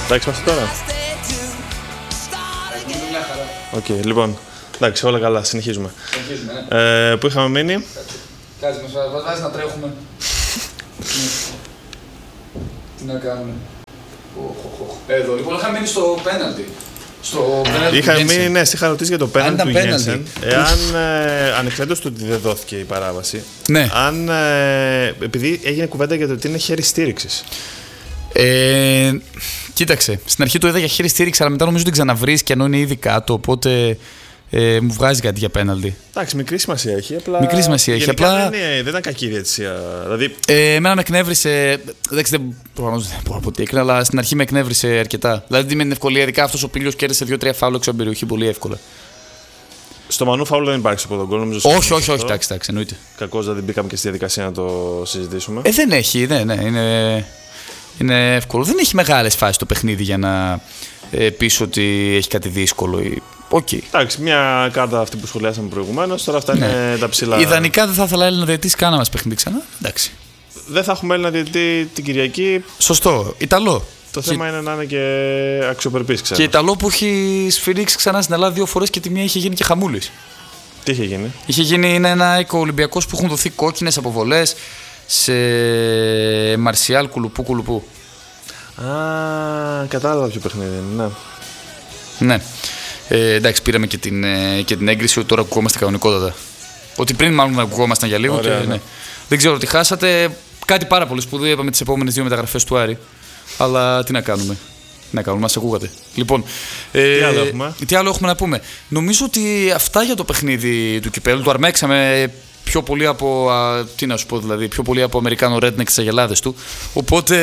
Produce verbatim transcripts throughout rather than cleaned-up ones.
Εντάξει, είμαστε τώρα. Οκ, okay, λοιπόν. Εντάξει, όλα καλά, συνεχίζουμε. Συνεχίζουμε, ναι. Ε, πού είχαμε μείνει? Κάτσε, μας βάζει να τρέχουμε. Τι να κάνουμε. Εδώ, λοιπόν, είχαμε μείνει στο πέναλτι. Στο πέναλτι. Είχαμε μείνει, ναι, είχα ρωτήσει για το πέναλτι του Γένσεν. Εάν, ε, ανεξάρτητος του ότι δεν δόθηκε η παράβαση, ναι. αν, ε, επειδή έγινε κουβέντα για το ότι είναι χέρι στήριξης. Ε, κοίταξε, στην αρχή το είδα για χέρι στήριξη, αλλά μετά νομίζω ότι ξαναβρίσκει ενώ είναι ήδη κάτω, οπότε ε, μου βγάζει κάτι για πέναλτι. Εντάξει, μικρή σημασία έχει. Απλά... Μικρή σημασία έχει. Απλά... Δεν, είναι, δεν ήταν κακή η διαιτησία. Δηλαδή... Ε, εμένα με εκνεύρισε. Εντάξει, δεν προφανώς δεν μπορώ να πω τι έκρινα, αλλά στην αρχή με εκνεύρισε αρκετά. Δηλαδή με την ευκολία, ειδικά αυτό ο Πίλιος κέρδισε δύο τρία φάουλ έξω από την περιοχή πολύ εύκολα. Στο Μανού φάουλ δεν υπάρχει από τον γκολ, νομίζω. Όχι, όχι, όχι, εντάξει, εντάξει, εννοείται. Κακώς δηλαδή μπήκαμε και στη διαδικασία να το συζητήσουμε. Ε, δεν έχει, ναι, ναι, είναι, είναι εύκολο. Δεν έχει μεγάλες φάσεις το παιχνίδι για να ε, πεις ότι έχει κάτι δύσκολο. Ή... Okay. Εντάξει, μια κάρτα αυτή που σχολιάσαμε προηγουμένως, τώρα αυτά ναι. είναι τα ψηλά. Ιδανικά δεν θα ήθελα Έλληνα διαιτητή καν να μας παιχνίδι ξανά. Εντάξει. Δεν θα έχουμε Έλληνα διαιτητή την Κυριακή. Σωστό. Ιταλό. Το και... θέμα είναι να είναι και αξιοπρεπής, ξέρω. Και Ιταλό που έχει σφυρίξει ξανά στην Ελλάδα δύο φορές και τη μία είχε γίνει και χαμούλης. Τι είχε γίνει? Είχε γίνει είναι ένα οικοολυμπιακός που έχουν δοθεί κόκκινες αποβολές σε Μαρσιάλ κουλουπού κουλουπού. Α, κατάλαβα ποιο παιχνίδι είναι. Ναι. Ναι. Ε, εντάξει, πήραμε και την, ε, και την έγκριση ότι τώρα ακουγόμαστε κανονικότατα. Ότι πριν μάλλον ακουγόμασταν για λίγο. Ωραία, και, ναι. Ναι. Δεν ξέρω τι χάσατε. Κάτι πάρα πολύ σπουδαίο είπαμε τις επόμενες δύο μεταγραφές του Άρη. Αλλά τι να κάνουμε. Τι να κάνουμε, μας ακούγατε. Λοιπόν, ε, τι, άλλο έχουμε? τι άλλο έχουμε να πούμε. Νομίζω ότι αυτά για το παιχνίδι του κυπέλλου. Το αρμέξαμε πιο πολύ από. Α, τι να σου πω δηλαδή, πιο πολύ από Αμερικάνο Redneck τις αγελάδες του. Οπότε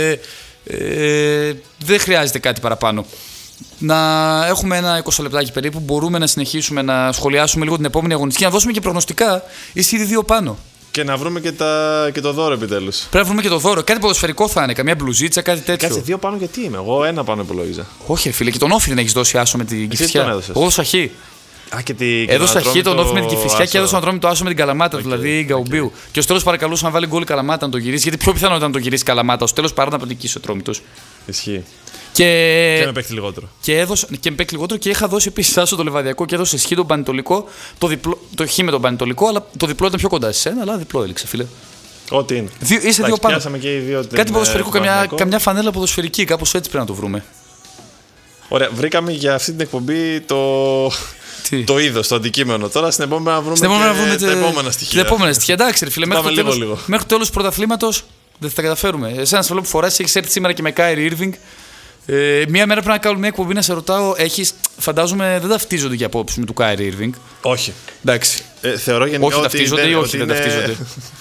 ε, δεν χρειάζεται κάτι παραπάνω. Να έχουμε ένα είκοσι λεπτάκι περίπου. Μπορούμε να συνεχίσουμε να σχολιάσουμε λίγο την επόμενη αγωνιστική. Να δώσουμε και προγνωστικά. Είσαι ήδη δύο πάνω. Και να βρούμε και, τα... και το δώρο επιτέλους. Πρέπει να βρούμε και το δώρο. Κάτι ποδοσφαιρικό θα είναι. Καμιά μπλουζίτσα, κάτι τέτοιο. Κάτσε δύο πάνω γιατί είμαι. Εγώ ένα πάνω υπολόγιζα. Όχι, φίλε, και τον Όφη δεν έχει δώσει άσο με την Κηφισιά. Εγώ έδωσα χ. Α, και τη... Έδωσα χ τον Όφη με την Κηφισιά και έδωσα να τρώμε το άσο με την Καλαμάτα, okay, δηλαδή Γκαουμπίου. Okay. Και ω τέλο παρακαλούσα να βάλει γκολ Καλαμάτα να το γυρίσει. Γιατί πιο πιθανό ήταν να το γυρίσει Καλαμάτα. Ω τέλο παρά να παντικήσει ο Τρόμητο. Ισχύει. Και... και με παίξει λιγότερο. Και, έδωσα... και με παίξει λιγότερο και είχα δώσει επίση άσο το Λεβαδιακό και έδωσε χ τον Πανετολικό. Το, διπλό... το χ με τον Πανετολικό, αλλά το διπλό ήταν πιο κοντά σε σένα, αλλά διπλό έλειξε, φίλε. Ό,τι είναι. Δύο... Είσαι δύο πάνω. Και οι δύο κάτι ποδοσφαιρικό, καμιά... καμιά φανέλα ποδοσφαιρική, κάπως έτσι πρέπει να το βρούμε. Ωραία, βρήκαμε για αυτή την εκπομπή το. Τι? Το είδος, το αντικείμενο. Τώρα στην επόμενη να βρούμε, στην επόμενη να βρούμε τα επόμενα στοιχεία. Τα επόμενα στοιχεία, εντάξει, ρε φίλε. Μέχρι το, λίγο, τέλος, λίγο. μέχρι το τέλος του πρωταθλήματος δεν θα τα καταφέρουμε. Εσένα σε βλέπω που φοράς, έχεις έρθει σήμερα και με Κάιρι Ήρβινγκ. Ε, μία μέρα πρέπει να κάνουμε μια εκπομπή να σε ρωτάω, έχεις, φαντάζομαι δεν ταυτίζονται για απόψεις με του Κάιρι Ήρβινγκ. Όχι. Εντάξει. Ε, θεωρώ γενικά όχι ότι ταυτίζονται δεν, ή όχι είναι... δεν ταυτίζονται.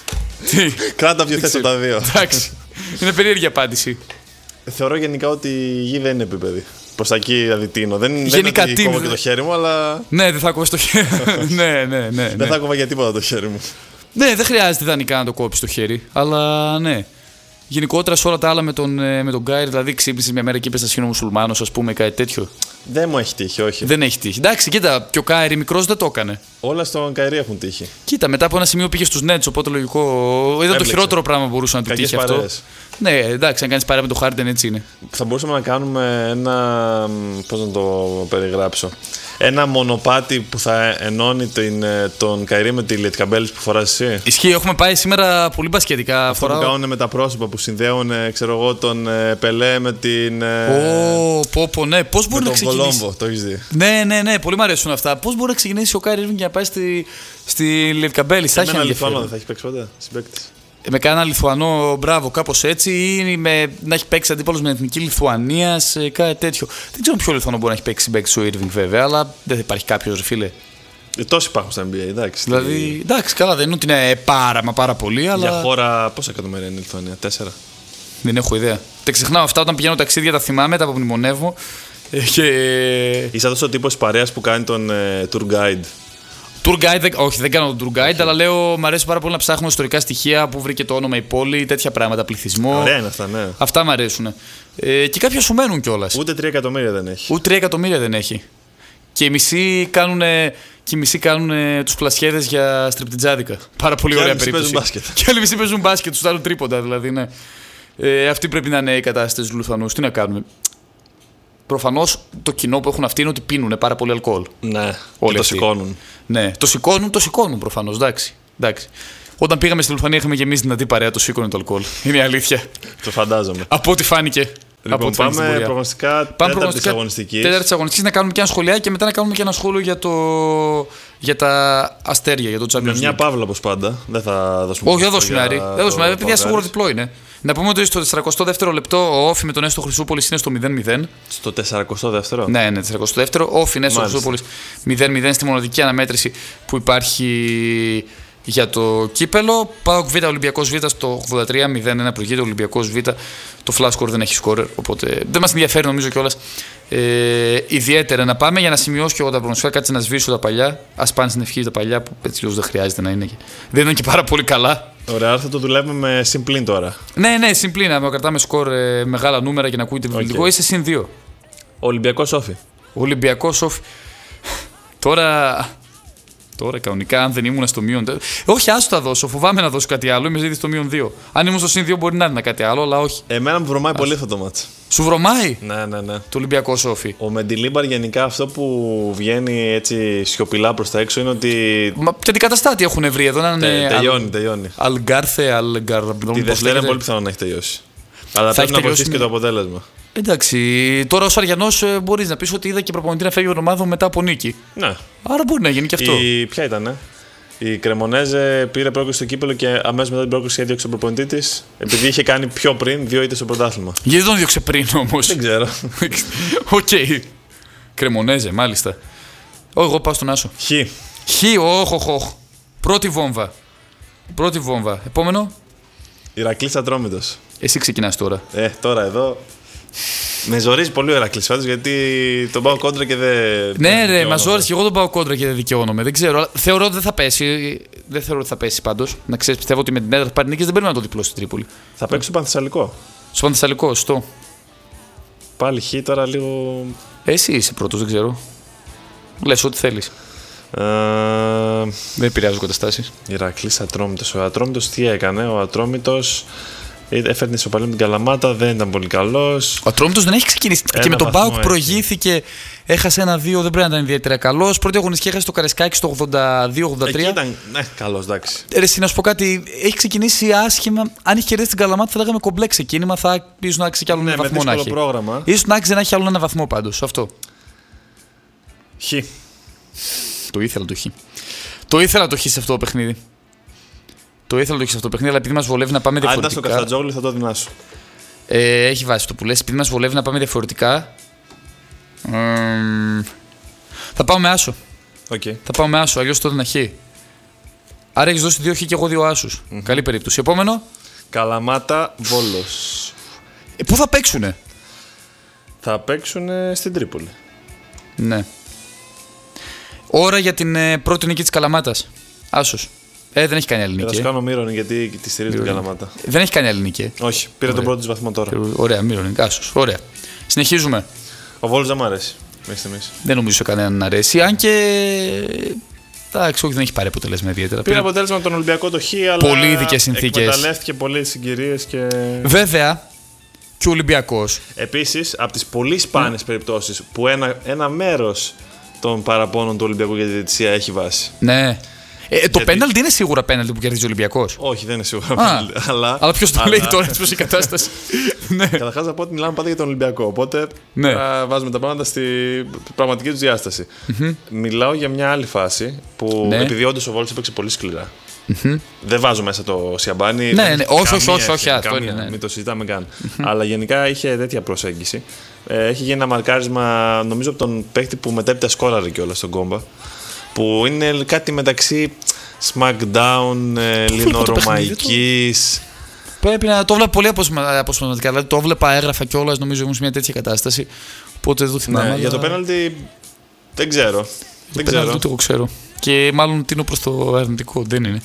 Κράτα πιο θες από τα δύο. Εντάξει. Είναι περίεργη απάντηση. Θεωρώ γενικά ότι η γη δεν είναι επίπεδη. Προς τα εκεί δηλαδή τίνω. Δεν, γενικά δεν κόβω και το χέρι μου, αλλά. Ναι, δεν θα κόβεις το χέρι. ναι, ναι, ναι. Δεν θα κόβα για τίποτα το χέρι μου. Ναι, δεν χρειάζεται ιδανικά να το κόψεις το χέρι, αλλά ναι. Γενικότερα σε όλα τα άλλα με τον, με τον Γκάιρ, δηλαδή ξύπνησες μια μέρα και είπες θα γίνω μουσουλμάνος, ας πούμε, κάτι τέτοιο. Δεν μου έχει τύχει, όχι. Δεν έχει τύχει. Εντάξει, κοίτα, και ο Κάιρι μικρός δεν το έκανε. Όλα στον Καϊρή έχουν τύχει. Κοίτα, μετά από ένα σημείο πήγε στους Nets, οπότε λογικό. Ήταν Έμπλεξε. Το χειρότερο πράγμα που μπορούσε να του τύχει αυτό. Ναι, εντάξει, αν κάνεις παρέα με το Harden έτσι είναι. Θα μπορούσαμε να κάνουμε ένα. Πώς να το περιγράψω. Ένα μονοπάτι που θα ενώνει την, τον Καϊρή με τη Λετκαμπέλης που φοράς εσύ. Ισχύει, έχουμε πάει σήμερα πολύ μπασκετικά. Αυτό φοράω... που κάνουν με τα πρόσωπα που συνδέουν, ξέρω εγώ, τον Πελέ με την. Ω, πω, πω, ναι. Πώς μπορεί με να ξεκινήσει. Τον Κολόμπο, το έχεις δει. Ναι, ναι, ναι, πολύ μου αρέσουν αυτά. Πώς μπορεί να ξεκινήσει ο Καϊρή για να πάει στη, στη Λετκαμπέλης. Με ένα Λιθουανό δεν θα έχει παίξει ποτέ συμπαίκτης. Με κανένα Λιθουανό, μπράβο, κάπως έτσι, ή με, να έχει παίξει αντίπαλος με την εθνική Λιθουανία, κάτι τέτοιο. Δεν ξέρω ποιο Λιθουανό μπορεί να έχει παίξει συμπαίκτη ο Ήρβινγκ βέβαια, αλλά δεν θα υπάρχει κάποιο, ρε φίλε. Ε, τόσοι υπάρχουν στα N B A, εντάξει. Δηλαδή, εντάξει, καλά, δεν είναι ότι είναι πάρα μα πάρα πολύ, αλλά. Για χώρα, πόσα εκατομμύρια είναι η Λιθουανία, τέσσερα. Δεν έχω ιδέα. Τα ξεχνάω αυτά όταν πηγαίνω ταξίδια, τα θυμάμαι, τα απομνημονεύω. Και... Είσαι αυτό ο τύπο παρέα που κάνει τον ε, tour guide. Tour guide, όχι, δεν κάνω τον tour guide, okay. Αλλά λέω μου αρέσει πάρα πολύ να ψάχνω ιστορικά στοιχεία που βρήκε το όνομα η πόλη, τέτοια πράγματα, πληθυσμό. Ωραία είναι αυτά, ναι. Αυτά μου αρέσουν. Ε, και κάποια σου μένουν κιόλας. Ούτε τρία εκατομμύρια δεν έχει. Ούτε τρία εκατομμύρια δεν έχει. Και οι μισοί κάνουν, και οι μισοί κάνουν τους πλασιέδες για στριπτιτζάδικα. Πάρα πολύ και ωραία περίπτωση. Και άλλοι μισοί παίζουν μπάσκετ, τους άλλουν τρίποντα δηλαδή, ναι. Ε, αυτή πρέπει να είναι η κατάσταση του Λουθανούς. Τι να κάνουμε. Προφανώς το κοινό που έχουν αυτοί είναι ότι πίνουν πάρα πολύ αλκοόλ. Ναι, όλοι το αυτοί. σηκώνουν. Ναι, το σηκώνουν, το σηκώνουν προφανώς. Εντάξει. εντάξει. Όταν πήγαμε στη Λουφανία είχαμε γεμίσει δυνατή παρέα, το σήκωνε το αλκοόλ. Είναι η αλήθεια. Το φαντάζομαι. Από ό,τι φάνηκε. Λοιπόν, από πάμε προγνωστικά τέταρτη της αγωνιστικής. Τέταρτη της αγωνιστικής, να κάνουμε και ένα σχολιάκι και μετά να κάνουμε και ένα σχόλιο για, το... για τα αστέρια, για το Champions League. Με μια παύλα όπως πάντα. Δεν θα δώσουμε. Όχι, δεν δώσουμε Άρη. Δεν δώσουμε Άρη, παιδιά, σίγουρα διπλό είναι. Να πούμε ότι στο τεσσαρακοστό δεύτερο λεπτό ο Όφη με τον Έστω Χρυσούπολης είναι στο μηδέν μηδέν. Στο τεσσαρακοστό δεύτερο. Ναι, ναι, τεσσαρακοστό δεύτερο. Όφη Έστω Χρυσούπολης μηδέν μηδέν στη μοναδική αναμέτρηση που υπάρχει για το κύπελο. ΠΑΟΚ Β, Ολυμπιακός Β στο ογδόντα τρία μηδέν ένα προηγείται. Ο Ολυμπιακός Β, το flash score δεν έχει σκόρερ, οπότε δεν μας ενδιαφέρει νομίζω κιόλας. Ε, ιδιαίτερα να πάμε για να σημειώσω και εγώ τα προγνωστικά, κάτσε να σβήσω τα παλιά. Ας πάνε στην ευχή τα παλιά που έτσι δεν χρειάζεται να είναι. Και... δεν είναι και πάρα πολύ καλά. Ωραία, θα το δουλεύουμε με συμπλήν τώρα. Ναι, ναι, συμπλήν. Να κρατάμε σκορ ε, μεγάλα νούμερα και να ακούγεται βιβλικό. Okay. Είσαι συν δύο. Ολυμπιακός Όφη. Ολυμπιακός Όφη. Τώρα. Τώρα κανονικά, αν δεν ήμουν στο μείον. Όχι, άστο θα δώσω. Φοβάμαι να δώσω κάτι άλλο. Είμαι ήδη στο μείον δύο. Αν ήμουν στο συν δύο μπορεί να είναι κάτι άλλο, αλλά όχι. Εμένα μου βρωμάει πολύ αυτό το μάτς. Σου βρωμάει? Ναι, ναι, ναι. Το Ολυμπιακό Όφη. Ο Μεντιλίμπαρ γενικά αυτό που βγαίνει έτσι σιωπηλά προς τα έξω είναι ότι. Μα και αντικαταστάτη έχουν βρει εδώ. Να είναι. Τε, τελειώνει, αλ... τελειώνει. Αλγκάρθε, Αλγκαρμπλόν. Τη Δευτέρα είναι πολύ πιθανό να έχει τελειώσει. Αλλά θα πρέπει να βοηθήσει με... και το αποτέλεσμα. Εντάξει, τώρα ως Αριανός μπορείς να πεις ότι είδα και προπονητή να φεύγει εβδομάδα μετά από νίκη. Ναι. Άρα μπορεί να γίνει και αυτό. Η... Ποια ήταν, η Κρεμονέζε πήρε πρόκριση στο κύπελο και αμέσως μετά την πρόκριση έδιωξε τον προπονητή της επειδή είχε κάνει πιο πριν δύο ήττες στο πρωτάθλημα. Γιατί τον διώξε πριν όμως? Δεν ξέρω. Οκ. okay. Κρεμονέζε, μάλιστα. Ω, εγώ πάω στον Άσο. Χ. Χ, όχ, όχ, όχ. Πρώτη βόμβα. Πρώτη βόμβα. Επόμενο. Ηρακλής Ατρόμητος. Εσύ ξεκινάς τώρα. Ε, τώρα εδώ. Με ζορίζει πολύ ο Ηρακλής φέτος γιατί τον πάω κόντρα και δεν. Ναι, ρε, μα ζόρισε και εγώ τον πάω κόντρα και δεν δικαιώνομαι. Δεν ξέρω. Αλλά θεωρώ ότι δεν θα πέσει. Δεν θεωρώ ότι θα πέσει πάντως. Να ξέρεις, πιστεύω ότι με την έδρα θα πάρει νίκες, δεν πρέπει να το διπλώσει στην Τρίπολη. Θα παίξει στο Πανθεσσαλικό. Στο Πανθεσσαλικό, στο. Πάλι Χ τώρα λίγο. Εσύ είσαι πρώτος, δεν ξέρω. Λες ό,τι θέλεις. Ε... Δεν επηρεάζουν καταστάσεις. Ηρακλής Ατρόμητος. Ο Ατρόμητος τι έκανε? Ο Ατρόμητος έφερνε ισοπαλία με την Καλαμάτα, δεν ήταν πολύ καλός. Ο Ατρόμητος δεν έχει ξεκινήσει. Ένα και με τον ΠΑΟΚ προηγήθηκε, έχασε ένα-δύο, δεν πρέπει να ήταν ιδιαίτερα καλός. Πρώτη αγωνιστική έχασε το Καρεσκάκι στο ογδόντα δύο ογδόντα τρία. Εκεί ήταν, ναι, καλός, εντάξει. Ρε, να σου πω κάτι, έχει ξεκινήσει άσχημα. Αν είχε κερδίσει την Καλαμάτα, θα λέγαμε κομπλέ ξεκίνημα. Θα ίσως να άξιζε κι άλλο ναι, ένα βαθμό να έχει. Πρόγραμμα. Ίσως να άξιζε να έχει άλλο ένα βαθμό πάντως. Αυτό. Χ. Το ήθελα το Χ. Το ήθελα το Χ σε αυτό το παιχνίδι. Το ήθελα το Χ σε αυτό το παιχνίδι, αλλά επειδή μας βολεύει να πάμε διαφορετικά. Αν ήταν στο Καφτατζόγλου θα το δυνάσω. Ε, έχει βάσει το που λες. Επειδή μας βολεύει να πάμε διαφορετικά. Ε, θα πάω με άσο. Okay. Θα πάω με άσο, αλλιώς το έδινα Χ. Άρα έχεις δώσει δύο Χ και εγώ δύο άσους. Mm-hmm. Καλή περίπτωση. Επόμενο. Καλαμάτα Βόλος. Ε, πού θα παίξουνε? Θα παίξουνε στην Τρίπολη. Ναι. Ώρα για την ε, πρώτη νίκη της Καλαμάτας. Άσος. Ε, δεν έχει κάνει άλλη νίκη. Θα σου κάνω Μύρον γιατί τη στηρίζει την Καλαμάτα. Δεν έχει κάνει άλλη νίκη. Όχι, πήρε Ωραία. τον πρώτο της βαθμό τώρα. Ωραία, Μύρον, άσος. Ωραία. Συνεχίζουμε. Ο Βόλος δεν μου αρέσει μέχρι στιγμής. Δεν νομίζω σε κανέναν να αρέσει. Αν και. Εντάξει, όχι, δεν έχει πάρει αποτέλεσμα ιδιαίτερα. Πήρε αποτέλεσμα από τον Ολυμπιακό το Χ, αλλά. Πολύ ειδικές συνθήκες. Εκμεταλλεύτηκε πολλές συγκυρίες και. Βέβαια. Και ο Ολυμπιακός. Επίσης, από τις πολύ σπάνιες mm. περιπτώσεις που ένα, ένα μέρος των παραπώνων του Ολυμπιακού για τη διαιτησία έχει βάση. Ναι. Ε, το Γιατί... πέναλτι είναι σίγουρα πέναλτι που κερδίζει ο Ολυμπιακός. Όχι, δεν είναι σίγουρα πέναλτι. Αλλά, αλλά ποιος το αλλά... λέει τώρα έτσι προς η κατάσταση. Ναι. Καταρχάς να πω ότι μιλάμε πάντα για τον Ολυμπιακό. Οπότε ναι. α, βάζουμε τα πράγματα στη πραγματική του διάσταση. Mm-hmm. Μιλάω για μια άλλη φάση που ναι. επειδή όντως ο Βόλος έπαιξε πολύ σκληρά. Mm-hmm. Δεν βάζω μέσα το Σιαμπάνι. Ναι, ναι, όχι, όχι, όχι, όχι, αυτό καμία, είναι. Ναι. Μην το συζητάμε καν. Mm-hmm. Αλλά γενικά είχε τέτοια προσέγγιση. Ε, έχει γίνει ένα μαρκάρισμα, νομίζω, από τον παίκτη που μετέπειτα σκόραρε κιόλας στον κόμπα. Που είναι κάτι μεταξύ Smackdown, Ελληνορωμαϊκής. Πρέπει να το βλέπω πολύ αποσπασματικά. Δηλαδή το βλέπα, έγραφα κιόλας, νομίζω ήμουν σε μια τέτοια κατάσταση. Οπότε δεν το θυμάμαι. Ναι, αλλά... Για το πέναλτι δεν ξέρω. Το δεν ξέρω. Το ξέρω. Και μάλλον τίνω προς το αρνητικό, δεν είναι.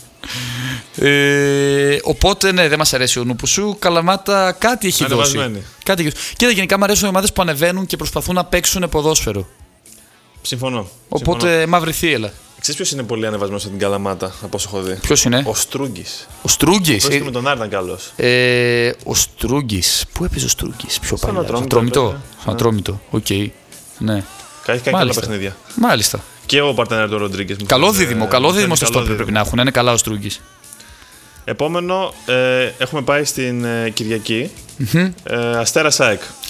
Ε, οπότε ναι, δεν μας αρέσει ο νούπος σου. Καλαμάτα κάτι έχει δώσει. Κάτι... Κοίτα, γενικά μου αρέσουν οι ομάδες που ανεβαίνουν και προσπαθούν να παίξουν ποδόσφαιρο. Συμφωνώ. Οπότε Συμφωνώ. μαύρη θύελα. Ξέρεις ποιος είναι πολύ ανεβασμένος από την Καλαμάτα, από όσο έχω δει? Ποιος είναι? Ο Στρούγκης. Ο Στρούγκης. Ε, με τον Άρη ήταν καλός. Ε, ο Στρούγκης. Πού έπαιζε ο Στρούγκης? Πιο παλιά. Ατρόμητο. Ατρόμητο. Ατρόμητο. Οκ. Okay. Ναι. Έχει κάνει καλά παιχνίδια. Μάλιστα. Και ο παρτενέρ του Ροντρίγκες. Καλό δίδυμο. Καλό δίδυμο στο στόπ πρέπει να έχουν. Είναι καλά ο Στρούγκης. Επόμενο, ε, έχουμε πάει στην ε, Κυριακή. Mm-hmm. ε, Αστέρας ΑΕΚ.